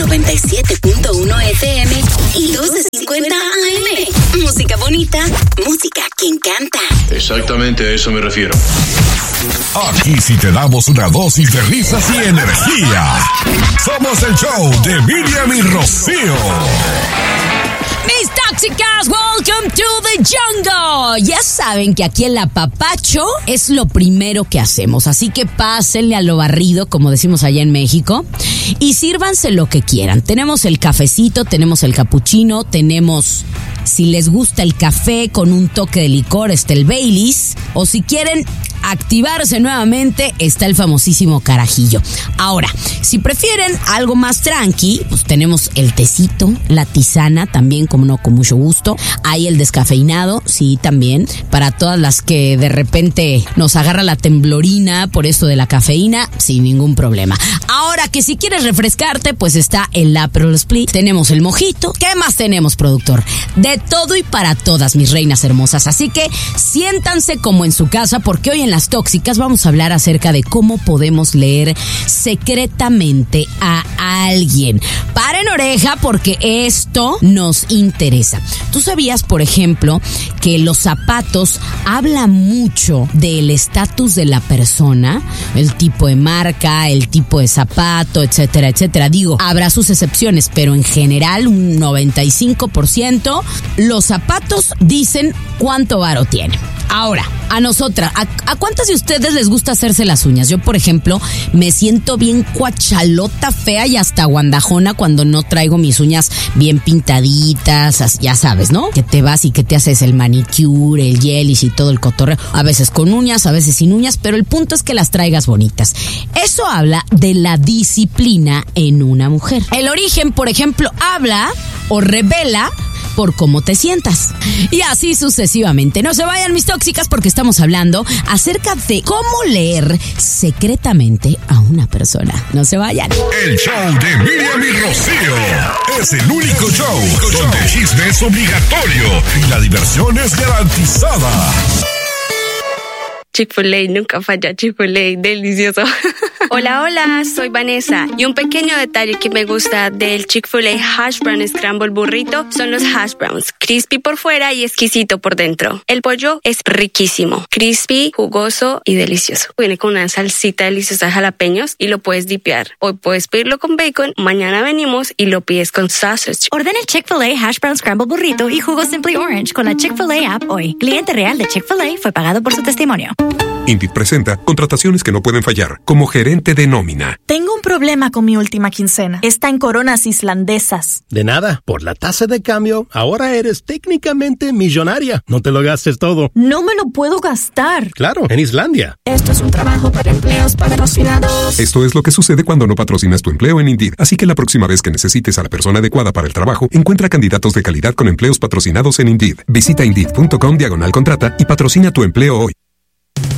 97.1 FM y 1250 AM. Música bonita, música que encanta. Exactamente a eso me refiero. Aquí sí te damos una dosis de risas y energía. Somos el show de Miriam y Rocío. Mis tóxicas, welcome to the jungle. Ya saben que aquí el apapacho es lo primero que hacemos, así que pásenle a lo barrido, como decimos allá en México, y sírvanse lo que quieran. Tenemos el cafecito, tenemos el capuchino, tenemos, si les gusta el café con un toque de licor, está el Baileys, o si quieren activarse nuevamente, está el famosísimo carajillo. Ahora, si prefieren algo más tranqui, pues tenemos el tecito, la tisana, también, como no, con mucho gusto. Hay el descafeinado, sí, también, para todas las que de repente nos agarra la temblorina por esto de la cafeína, sin ningún problema. Ahora, que si quieres refrescarte, pues está el Aperol Split, tenemos el mojito. ¿Qué más tenemos, productor? De todo y para todas, mis reinas hermosas. Así que siéntanse como en su casa, porque hoy en Las Tóxicas vamos a hablar acerca de cómo podemos leer secretamente a alguien. Paren oreja, porque esto nos interesa. ¿Tú sabías, por ejemplo, que los zapatos hablan mucho del estatus de la persona? El tipo de marca, el tipo de zapato, etcétera, etcétera. Digo, habrá sus excepciones, pero en general, un 95%, los zapatos dicen cuánto varo tiene. Ahora, a nosotras, ¿a cuántas de ustedes les gusta hacerse las uñas? Yo, por ejemplo, me siento bien cuachalota, fea y hasta guandajona cuando no traigo mis uñas bien pintaditas, ya sabes, ¿no? Que te vas y que te haces el manicure, el gelish y todo el cotorreo. A veces con uñas, a veces sin uñas, pero el punto es que las traigas bonitas. Eso habla de la disciplina en una mujer. El origen, por ejemplo, habla o revela por cómo te sientas. Y así sucesivamente. No se vayan, mis tóxicas, porque estamos hablando acerca de cómo leer secretamente a una persona. No se vayan. El show de Miriam y Rocío es el único show donde el chisme es obligatorio y la diversión es garantizada. Chick-fil-A, nunca falla. Chick-fil-A, delicioso. Hola, hola, soy Vanessa. Y un pequeño detalle que me gusta del Chick-fil-A Hash Brown Scramble Burrito son los hash browns. Crispy por fuera y exquisito por dentro. El pollo es riquísimo. Crispy, jugoso y delicioso. Viene con una salsita deliciosa de jalapeños y lo puedes dipear. Hoy puedes pedirlo con bacon, mañana venimos y lo pides con sausage. Ordena el Chick-fil-A Hash Brown Scramble Burrito y jugo Simply Orange con la Chick-fil-A app hoy. Cliente real de Chick-fil-A fue pagado por su testimonio. Indeed presenta contrataciones que no pueden fallar. Como gerente de nómina. Tengo un problema con mi última quincena. Está en coronas islandesas. De nada. Por la tasa de cambio, ahora eres técnicamente millonaria. No te lo gastes todo. No me lo puedo gastar. Claro, en Islandia. Esto es un trabajo para empleos patrocinados. Esto es lo que sucede cuando no patrocinas tu empleo en Indeed. Así que la próxima vez que necesites a la persona adecuada para el trabajo, encuentra candidatos de calidad con empleos patrocinados en Indeed. Visita Indeed.com/contrata y patrocina tu empleo hoy.